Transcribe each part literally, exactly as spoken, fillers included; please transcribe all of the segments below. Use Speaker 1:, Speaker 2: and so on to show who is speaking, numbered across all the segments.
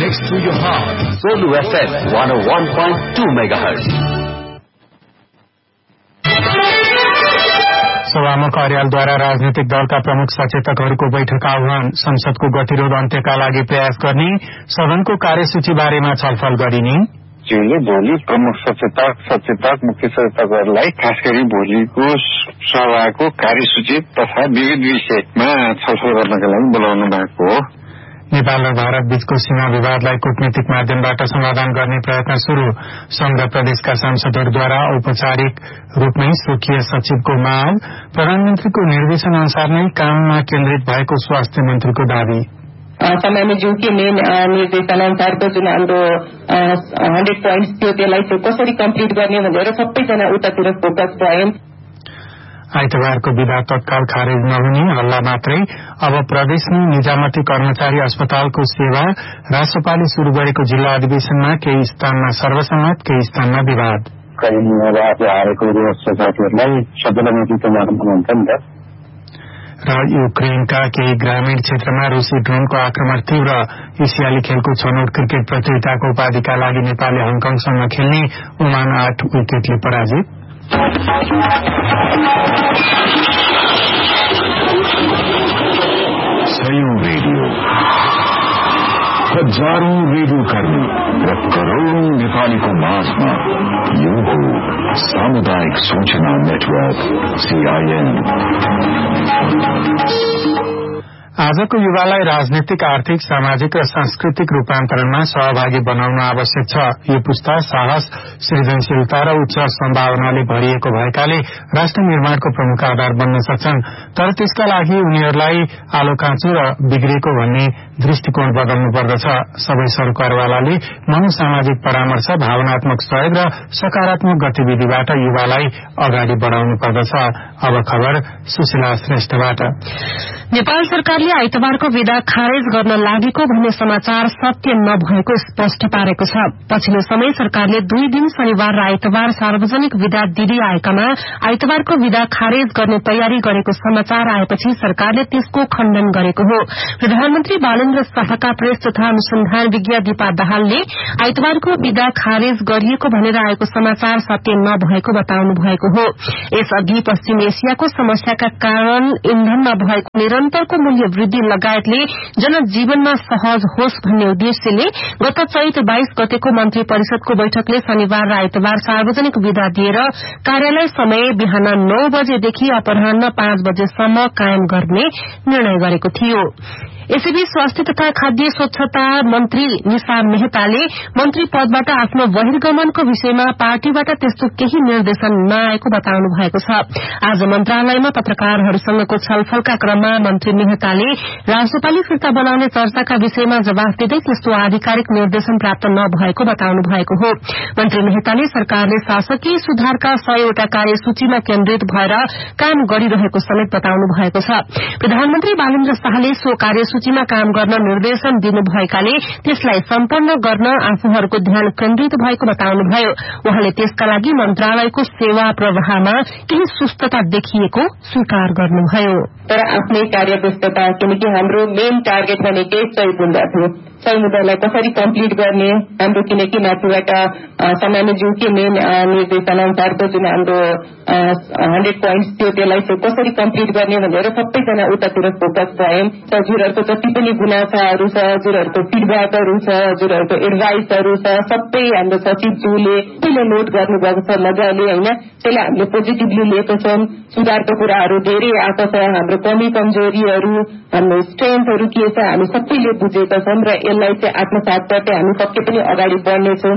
Speaker 1: close to your heart. Zulu F M one oh one point two megahertz.
Speaker 2: सभामुख अर्यालद्वारा राजनीतिक दलका प्रमुख सचेतकहरूको बैठक आह्वान। संसदको गतिरोध अन्त्यका लागि प्रयास गर्ने, सदनको कार्यसूची बारेमा छलफल गरिने।
Speaker 3: ज्यूले भोलि प्रमुख सचेतक सचेतक मुख्य सचेतकहरूलाई खास गरी भोलिको सभाको कार्यसूची तथा विविध विषयमा छलफल गर्नका लागि बोलाउनु भएको हो।
Speaker 2: नेपाल र भारत बीचको सीमा विवादलाई कूटनीतिक माध्यमबाट समाधान गर्ने प्रयत्न शुरू। संघ प्रदेशका सांसदहरूद्वारा औपचारिक रूपमै स्वकीय सचिवको माग। प्रधानमन्त्रीको निर्देशन अनुसार नै काममा केन्द्रित भएको स्वास्थ्य मन्त्रीको दावी।
Speaker 4: समयमा जो के मेन निर्देशन अनुसारको जुन हाम्रो हन्ड्रेड पोइन्ट्स थियो त्यसलाई चाहिँ कसरी कम्प्लिट गर्ने भनेर सबैजना उतातिर फोकस भए।
Speaker 2: आइतबारको विधा तत्काल खारेज नहुने हल्ला मात्रै। अब प्रदेशमा निजामती कर्मचारी अस्पतालको सेवा राष्ट्रपालले शुरू गरेको जिल्ला अधिवेशनमा केही स्थानमा सर्वसम्मत, केही स्थानमा विवाद।
Speaker 3: हारेको साथीहरूलाई सबैलाई नेतृत्व गर्नुहुन्छ नि त।
Speaker 2: र युक्रेनका केही ग्रामीण क्षेत्रमा रूसी ड्रोनको आक्रमण तीव्र। एसियाली खेलको छनौट क्रिकेट प्रतियोगिताको उपाधिका लागि नेपालले हङकङसँग खेल्ने, ओमान आठ विकेटले पराजित।
Speaker 5: सयौं रेडियो, हजारौं रेडियो कर्मी र करोड़ौं नेपालीको माझमा यो हो सामुदायिक सूचना नेटवर्क सीआईएन।
Speaker 2: आजको युवालाई राजनीतिक, आर्थिक, सामाजिक र सांस्कृतिक रूपान्तरणमा सहभागी बनाउन आवश्यक छ। यो पुस्ता साहस, सृजनशीलता र उच्च सम्भावनाले भरिएको भएकाले राष्ट्र निर्माणको प्रमुख आधार बन्न सक्छन्। तर त्यसका लागि उनीहरूलाई आलो काँचो र बिग्रेको भन्ने दृष्टिकोण बदल्नु पर्दछ। सबै सरकारवालाले मनोसामाजिक परामर्श, भावनात्मक सहयोग र सकारात्मक गतिविधिबाट युवालाई अगाडि बढ़ाउनु पर्दछ। अब खबर सुशीला श्रेष्ठबाट।
Speaker 6: नेपाल सरकारले आइतबारको विदा खारेज गर्न लागेको भन्ने समाचार सत्य नभएको स्पष्ट पारेको छ। पछिल्लो समय सरकारले दुई दिन शनिबार र आइतबार सार्वजनिक विदा दिँदै आएकामा आइतबारको विदा खारेज गर्ने तयारी गरेको समाचार आएपछि सरकारले त्यसको खण्डन गरेको हो। प्रधानमन्त्री बालेन्द्र शाहका प्रेस तथा अनुसन्धान विज्ञ दीपा दाहालले आइतबारको विदा खारेज गरिएको भनेर आएको समाचार सत्य नभएको बताउनु भएको हो। यसअघि पश्चिम एसियाको समस्याका कारण इन्धनमा भएको निरन्तरको मूल्य वृद्धि लगायतले जनजीवनमा सहज होस् भन्ने उद्देश्यले गत चैत बाइस गतेको मन्त्री परिषदको बैठकले शनिबार र आइतबार सार्वजनिक विदा दिएर कार्यालय समय बिहान नौ बजेदेखि अपराह्न पाँच बजेसम्म कायम गर्ने निर्णय गरेको थियो। यसैबीच स्वास्थ्य तथा खाद्य स्वच्छता मन्त्री निशा मेहताले मन्त्री पदबाट आफ्नो बहिर्गमनको विषयमा पार्टीबाट त्यस्तो केही निर्देशन नआएको बताउनु भएको छ। आज मन्त्रालयमा पत्रकारहरूसँगको छलफलका क्रममा मन्त्री मेहताले राष्ट्रपालले फिर्ता बनाउने चर्चाका विषयमा जवाफ दिँदै त्यस्तो आधिकारिक निर्देशन प्राप्त नभएको बताउनु भएको हो। मन्त्री मेहताले सरकारले शासकीय सुधारका सयवटा कार्यसूचीमा केन्द्रित भएर काम गरिरहेको समेत बताउनु भएको छ। प्रधानमन्त्री बालेन्द्र शाहले सो कार्यसूची मा काम गर्न निर्देशन दिनुभएकाले त्यसलाई सम्पन्न गर्न आफूहरूको ध्यान केन्द्रित भएको बताउनुभयो। उहाँले त्यसका लागि मन्त्रालयको सेवा प्रवाहमा केही सुस्तता देखिएको स्वीकार गर्नुभयो।
Speaker 4: तर आफ्नै कार्यव्यस्तता, किनकि हाम्रो मेन टार्गेट भनेकै सही मुद्दा थियो। सही मुद्दालाई कसरी कम्प्लिट गर्ने हाम्रो, किनकि माथिबाट समयमा जो के मेन निर्देशन अनुसारको जुन हाम्रो हन्ड्रेड पोइन्ट्स थियो त्यसलाई चाहिँ कसरी कम्प्लिट गर्ने भनेर सबैजना उतातिर फोकस भए। हजुरहरूको जति पनि गुनासाहरू छ, हजुरहरूको फिडब्याकहरू छ, हजुरहरूको एडभाइसहरू छ, सबै हाम्रो सचिवज्यूले पहिलो नोट गर्नुभएको छ मजाले होइन। त्यसलाई हामीले पोजिटिभली लिएको छौं। सुधारको कुराहरू धेरै आएको छ। हाम्रो कमी कमजोरीहरू, हाम्रो स्ट्रेन्थहरू के छ हामी सबैले बुझेका छौं र यसलाई चाहिँ आत्मसात गर्दै हामी पक्कै पनि अगाडि बढ्नेछौं।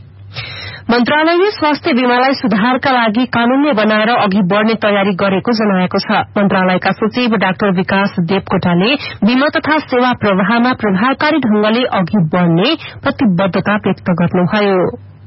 Speaker 6: मन्त्रालयले स्वास्थ्य बीमालाई सुधारका लागि कानून्य बनाएर अघि बढ़ने तयारी गरेको जनाएको छ। मन्त्रालयका सचिव डाक्टर विकास देवकोटाले बीमा तथा सेवा प्रवाहमा प्रभावकारी ढंगले अघि बढ़ने प्रतिबद्धता व्यक्त गर्नुभयो।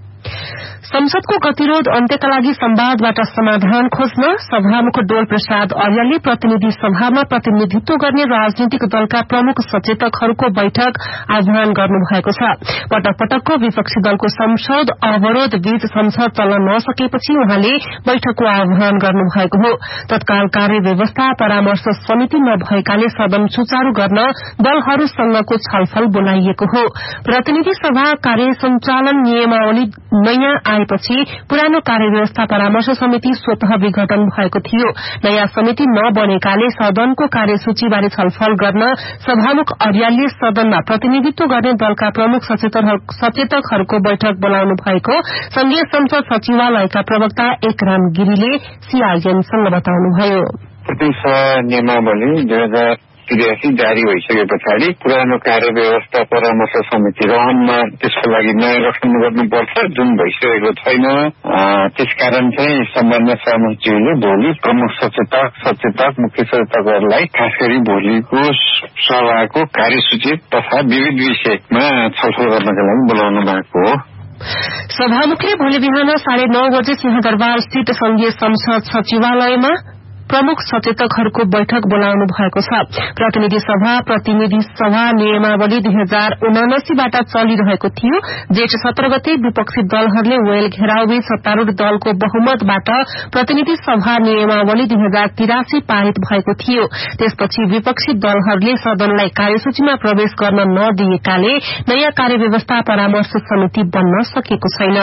Speaker 6: संसदको गतिरोध अन्त्यका लागि संवादबाट समाधान खोज्न सभामुख डोल प्रसाद अर्यालले प्रतिनिधि सभामा प्रतिनिधित्व गर्ने राजनीतिक दलका प्रमुख सचेतकहरूको बैठक आह्वान गर्नुभएको छ। पटक पटकको विपक्षी दलको संसद अवरोध बीच संसद चल्न नसकेपछि उहाँले बैठकको आह्वान गर्नुभएको हो। तत्काल कार्य व्यवस्था परामर्श समिति नभएकाले सदन सुचारू गर्न दलहरूसँगको छलफल बोलाइएको हो। प्रतिनिधि सभा कार्य संचालन नियमावली नयाँ आएपछि पुरानो कार्यव्यवस्था परामर्श समिति स्वतः विघटन भएको थियो। नयाँ समिति नबनेकाले सदनको कार्यसूचीबारे छलफल गर्न सभामुख अर्यालले सदनमा प्रतिनिधित्व गर्ने दलका प्रमुख सचेतकहरूको बैठक बोलाउनु भएको संघीय संसद सचिवालयका प्रवक्ता एकराम गिरीले सीआईएनसँग बताउनुभयो।
Speaker 3: नियमावली दुई हजार त्रियासी जारी भइसके पछाडि पुरानो कार्य व्यवस्था परामर्श समिति रहनमा त्यसको लागि नयाँ गठन गर्नुपर्छ, जुन भइसकेको छैन। त्यसकारण चाहिँ सम्बन्ध समितिले भोलि प्रमुख सचेतक सचेतक मुख्य सचेतकहरूलाई खास गरी भोलिको सभाको कार्यसूची तथा विविध विषयमा छलफल गर्नका लागि बोलाउनु भएको हो।
Speaker 6: सभामुखले भोलि बिहान साढे नौ बजे सिंहदरबार स्थित संघीय संसद सचिवालयमा प्रमुख सचेतकहरूको बैठक बोलाउनु भएको छ। प्रतिनिधि सभा प्रतिनिधि सभा नियमावली दुई हजार उनासीबाट चलिरहेको थियो। जेठ सत्र गते विपक्षी दलहरूले वेल घेराउबीच सत्तारूढ़ दलको बहुमतबाट प्रतिनिधि सभा नियमावली दुई हजार तिरासी पारित भएको थियो। त्यसपछि विपक्षी दलहरूले सदनलाई कार्यसूचीमा प्रवेश गर्न नदिएकाले नयाँ कार्यव्यवस्था परामर्श समिति बन्न सकेको छैन।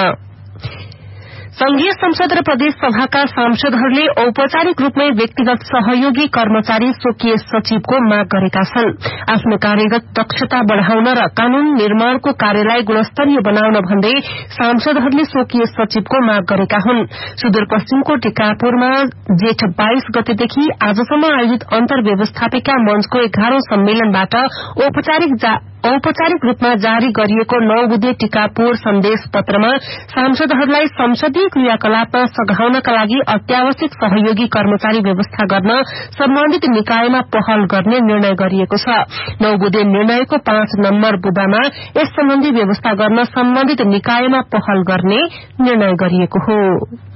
Speaker 6: संघीय संसद र प्रदेश सभाका सांसदहरूले औपचारिक रूपमै व्यक्तिगत सहयोगी कर्मचारी स्वकीय सचिवको माग गरेका छन्। आफ्नो कार्यगत दक्षता बढ़ाउन र कानून निर्माणको कार्यलाई गुणस्तरीय बनाउन भन्दै सांसदहरूले स्वकीय सचिवको माग गरेका हुन्। सुदूरपश्चिमको टिकापुरमा जेठ बाइस गतेदेखि आजसम्म आयोजित अन्तर व्यवस्थापिका मंचको एघारौं सम्मेलनबाट औपचारिक औपचारिक रूपमा जारी गरिएको नौ बुधे टिकापुर सन्देश पत्रमा सांसदहरूलाई संसदीय क्रियाकलापमा सघाउनका लागि अत्यावश्यक सहयोगी कर्मचारी व्यवस्था गर्न सम्बन्धित निकायमा पहल गर्ने निर्णय गरिएको छ। नौ बुधे निर्णयको पाँच नम्बर बुदामा यस सम्बन्धी व्यवस्था गर्न सम्बन्धित निकायमा पहल गर्ने निर्णय गरिएको हो।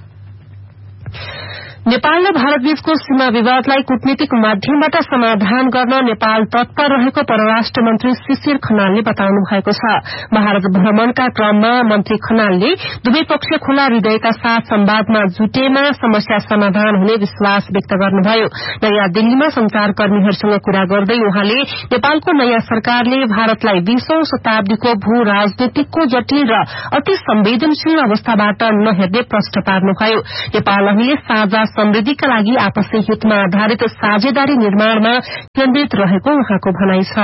Speaker 6: नेपाल र भारत बीचको सीमा विवादलाई कूटनीतिक माध्यमबाट समाधान गर्न नेपाल तत्पर रहेको परराष्ट्र मन्त्री शिशिर खनालले बताउनु भएको छ। भारत भ्रमणका क्रममा मन्त्री खनालले दुवै पक्ष खुला हृदयका साथ संवादमा जुटेमा समस्या समाधान हुने विश्वास व्यक्त गर्नुभयो। नयाँ दिल्लीमा संचारकर्मीहरूसँग कुरा गर्दै उहाँले नेपालको नयाँ सरकारले भारतलाई बीसौं शताब्दीको भू राजनीतिको जटिल र अति संवेदनशील अवस्थाबाट नहेर्ने प्रश्न पार्नुभयो। नेपाल अहिले साझा समृद्धिका लागि आपसी हितमा आधारित साझेदारी निर्माणमा केन्द्रित रहेको उहाँको भनाइ छ।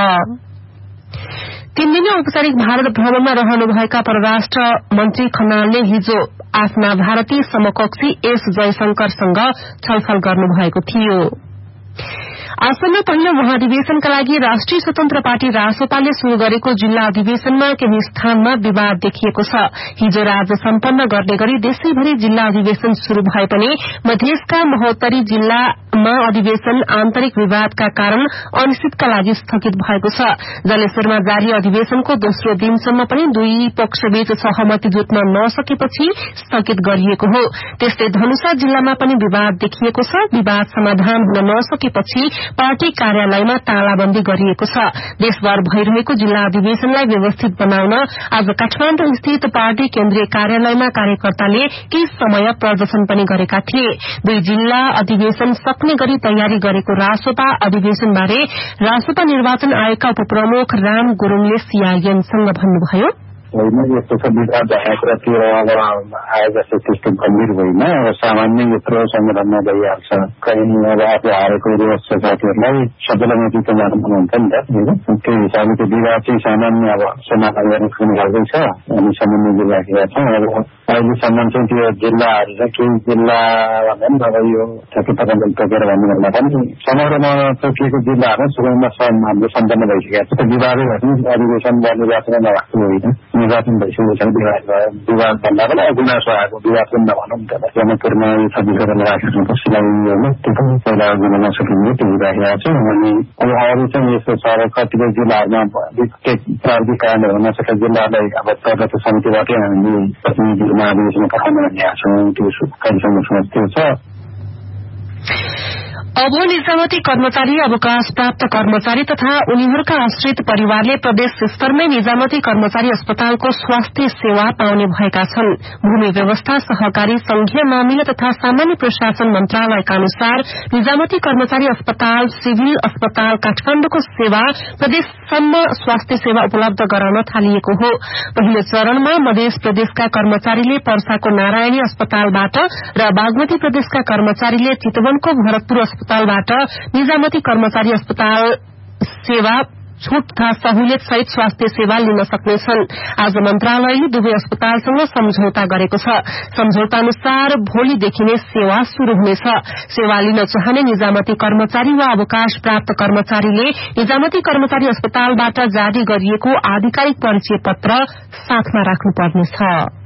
Speaker 6: तीन दिने औपचारिक भारत भ्रमणमा रहनुभएका परराष्ट्र मन्त्री खनालले हिजो आफ्ना भारतीय समकक्षी एस जयशंकरसँग छलफल गर्नुभएको थियो। आसन्न पहिलो महाधिवेशनका लागि राष्ट्रिय स्वतन्त्र पार्टी रासोपाले शुरू गरेको जिल्ला अधिवेशनमा केही स्थानमा विवाद देखिएको छ। हिजो राज्य सम्पन्न गर्ने गरी देशैभरि जिल्ला अधिवेशन शुरू भए पनि मधेसका महोत्तरी जिल्लामा अधिवेशन आन्तरिक विवादका कारण अनिश्चितका लागि स्थगित भएको छ। जलेश्वरमा जारी अधिवेशनको दोस्रो दिनसम्म पनि दुई पक्षबीच सहमति जुट्न नसकेपछि स्थगित गरिएको हो। त्यस्तै धनुषा जिल्लामा पनि विवाद देखिएको छ। विवाद समाधान हुन नसकेपछि पार्टी कार्यालयमा तालाबन्दी गरिएको छ। देशभर भइरहेको जिल्ला अधिवेशनलाई व्यवस्थित बनाउन आज काठमाण्डु स्थित पार्टी केन्द्रीय कार्यालयमा कार्यकर्ताले केही समय प्रदर्शन पनि गरेका थिए। दुई जिल्ला अधिवेशन सक्ने गरी तयारी गरेको रासोपा अधिवेशनबारे रासोपा निर्वाचन आयोगका उपप्रमुख राम गुरूङले सीआईएनसँग भन्नुभयो।
Speaker 3: होइन यस्तो छ विवाद भएको र त्यो आए जस्तो त्यस्तो गम्भीर होइन। अब सामान्य यत्रो संगठनमा भइहाल्छ। कहीँ अब आफू हारेको रोज छ साथीहरूलाई सबैलाई नेतृत्व गर्नुहुन्छ नि त। त्यो हिसाबले त्यो विवाद चाहिँ सामान्य अब समाधान गर्ने कुनै खालकै छ। अनि सामान्य जिल्लाखेका छौँ। अब अहिलेसम्म चाहिँ त्यो जिल्लाहरू छ केही जिल्ला भन्दा पनि अब यो ठेकेदारले टोकेर भन्नुभन्दा पनि समग्रमा तोकिएको जिल्लाहरू सुरुमा सम्पन्न भइसकेको छ। त्यो विवादै भए अधिवेशन गर्ने वाचना नभएको होइन। निर्वाचन भइसकेको छ। विवाद भयो विवाद भन्दा पनि गुनासो आएको विवाद पनि नभनौँ न त। जनकपुरमा छब्बिस गरेर राखेको कसैलाई होइन त्यो पनि पहिला गुना नसकिने त्यो राखेको छ। अनि अब अरू चाहिँ यस्तो छ कतिपय जिल्लाहरूमा प्राविधिक कारणले हुन सक्छ जिल्लालाई अब प्रगति समितिबाटै हामीले प्रतिनिधि महाधिवेशन काठमाडौँ ल्याएको छौँ, त्यो कार्यक्रम त्यो छ।
Speaker 6: अब निजामती कर्मचारी, अवकाश प्राप्त कर्मचारी तथा उनीहरूका आश्रित परिवारले प्रदेश स्तरमै निजामती कर्मचारी अस्पतालको स्वास्थ्य सेवा पाउने भएका छन्। भूमि व्यवस्था, सहकारी, संघीय मामिला तथा सामान्य प्रशासन मन्त्रालयका अनुसार निजामती कर्मचारी अस्पताल सिभिल अस्पताल काठमाडौँको सेवा प्रदेशसम्म स्वास्थ्य सेवा उपलब्ध गराउन थालिएको हो। पहिलो चरणमा मध्य प्रदेशका कर्मचारीले पर्साको नारायणी अस्पतालबाट र बागमती प्रदेशका कर्मचारीले चितवनको भरतपुर अस्पतालबाट निजामती कर्मचारी अस्पताल सेवा छूट तथा सहुलियत सहित स्वास्थ्य सेवा लिन सक्नेछन्। आज मन्त्रालयले दुवै अस्पतालसँग सम्झौता गरेको छ। सम्झौता अनुसार भोलिदेखि नै सेवा शुरू हुनेछ। सेवा लिन चाहने निजामती कर्मचारी वा अवकाश प्राप्त कर्मचारीले निजामती कर्मचारी अस्पतालबाट जारी गरिएको आधिकारिक परिचय पत्र साथमा राख्नुपर्नेछ।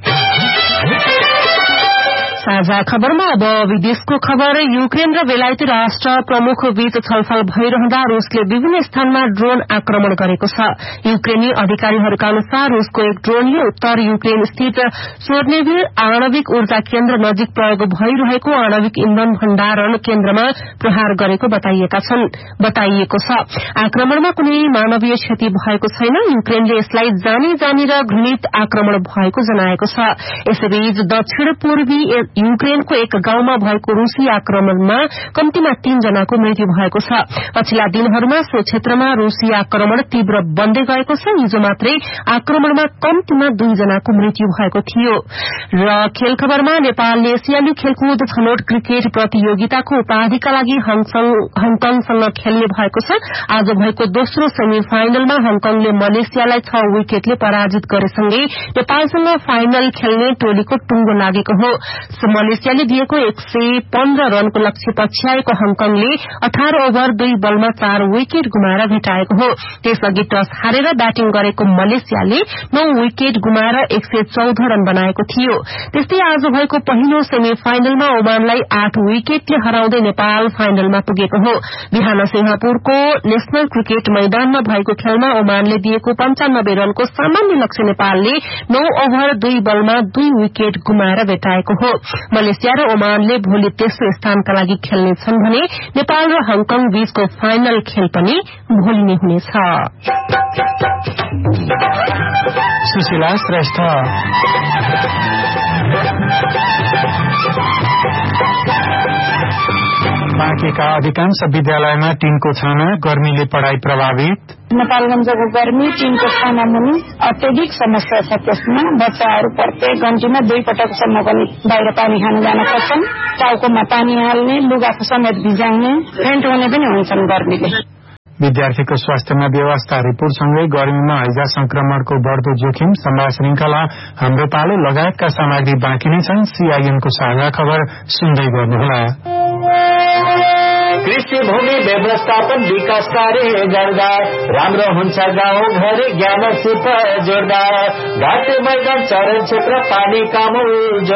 Speaker 6: साझा खबरमा अब विदेशको खबर। युक्रेन र बेलायती राष्ट्र प्रमुख बीच छलफल भइरहँदा रूसले विभिन्न स्थानमा ड्रोन आक्रमण गरेको छ। युक्रेनी अधिकारीहरूका अनुसार रूसको एक ड्रोनले उत्तर युक्रेन स्थित सोर्नेभिर आणविक ऊर्जा केन्द्र नजिक प्रयोग भइरहेको आणविक इन्धन भण्डारण केन्द्रमा प्रहार गरेको बताइएको छ। आक्रमणमा कुनै मानवीय क्षति भएको छैन। युक्रेनले यसलाई जानी जानी र घृणित आक्रमण भएको जनाएको छ। यसैबीच दक्षिण पूर्वी युक्रेनको एक गाउँमा भएको रूसी आक्रमणमा कम्तीमा तीन जनाको मृत्यु भएको छ। पछिल्ला दिनहरूमा सो क्षेत्रमा रूसी आक्रमण तीव्र बन्दै गएको छ। हिजो मात्रै आक्रमणमा कम्तीमा दुई जनाको मृत्यु भएको थियो। र खेल खबरमा नेपालले एसियाली खेलकुद छनौट क्रिकेट प्रतियोगिताको उपाधिका लागि हङकङसँग खेल्ने भएको छ। आज भएको दोस्रो सेमी फाइनलमा हङकङले मलेसियालाई छ विकेटले पराजित गरेसँगै नेपालसँग फाइनल खेल्ने टोलीको टुंगो लागेको हो। मलेसियाले दिएको एक सय पन्ध्र रनको लक्ष्य पछ्याएको हङकङले अठार ओभर दुई बलमा चार विकेट गुमाएर भेटाएको हो। त्यसअघि टस हारेर ब्याटिङ गरेको मलेसियाले नौ विकेट गुमाएर एक सय चौध रन बनाएको थियो। त्यस्तै आज भएको पहिलो सेमी फाइनलमा ओमानलाई आठ विकेटले हराउँदै नेपाल फाइनलमा पुगेको हो। बिहान सिंगापुरको नेशनल क्रिकेट मैदानमा भएको खेलमा ओमानले दिएको पञ्चानब्बे रनको सामान्य लक्ष्य नेपालले नौ ओभर दुई बलमा दुई विकेट गुमाएर भेटाएको हो। मलेसिया र ओमानले भोलि तेस्रो स्थानका लागि खेल्नेछन् भने नेपाल र हङकङ बीचको फाइनल खेल पनि भोलि नै हुनेछ।
Speaker 2: सुशीला श्रेष्ठ। बाँकेका अधिकांश विद्यालयमा टिनको छाना, गर्मीले पढ़ाई प्रभावित।
Speaker 7: नेपालगञ्जको गर्मी टिनको छाना मुनि अत्यधिक समस्या छ। त्यसमा बच्चाहरू प्रत्येक घण्टीमा दुई पटकसम्म पनि बाहिर पानी खान जान सक्छन्। टाउकोमा पानी हाल्ने, लुगा समेत भिजाउने, फेन्ट हुने पनि हुन्छन् गर्मीले।
Speaker 2: विद्यार्थीको स्वास्थ्यमा व्यवस्था रिपोर्टसँगै गर्मीमा हैजा संक्रमणको बढ़दो जोखिम, संवाद श्रृंखला, हाम्रो पालो लगायतका सामग्री बाँकी नै छन्। सीआईएनको साझा खबर सुन्दै गर्नुहोला।
Speaker 1: कृषि भूमि व्यवस्थापन विकास कार्य गर्दा राम्रो हुन्छ गाउँ घर ज्ञान सिप जोड्दा घाट मैदान चरण क्षेत्र पानी कामो